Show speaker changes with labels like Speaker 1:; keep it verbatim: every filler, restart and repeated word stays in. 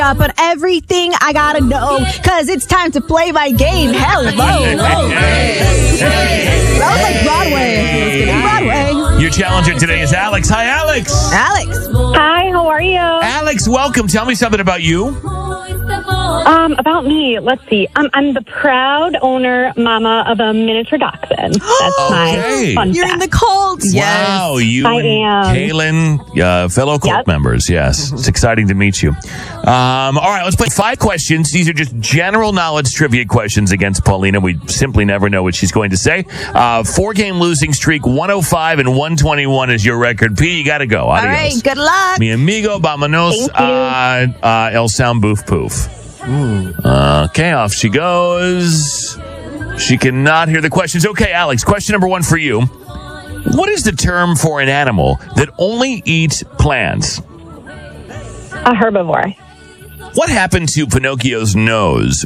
Speaker 1: up on everything I gotta know, cause it's time to play my game. Hello. That was like Broadway. Broadway.
Speaker 2: Your challenger today is Alex. Hi, Alex.
Speaker 1: Alex.
Speaker 3: Hi, how are you?
Speaker 2: Alex, welcome. Tell me something about you.
Speaker 3: Um, about me, let's see. Um, I'm the proud owner, mama of a miniature dachshund. That's
Speaker 2: Okay.
Speaker 3: my fun
Speaker 1: You're
Speaker 3: fact.
Speaker 1: in the cult.
Speaker 2: Wow, you
Speaker 3: I
Speaker 2: and
Speaker 3: am.
Speaker 2: Kaylin, uh, fellow cult
Speaker 3: Yep.
Speaker 2: members. Yes, it's exciting to meet you. Um, all right, let's play five questions. These are just general knowledge trivia questions against Paulina. We simply never know what she's going to say. Uh, four-game losing streak, one oh five and one twenty-one is your record. P, you got to go. Adios.
Speaker 1: All right, good luck.
Speaker 2: Mi amigo, vámonos.
Speaker 3: Thank you.
Speaker 2: Uh, uh, El Sound Boof Poof. Uh, okay, off she goes. She cannot hear the questions. Okay, Alex, question number one for you. What is the term for an animal that only eats plants?
Speaker 3: A herbivore.
Speaker 2: What happened to Pinocchio's nose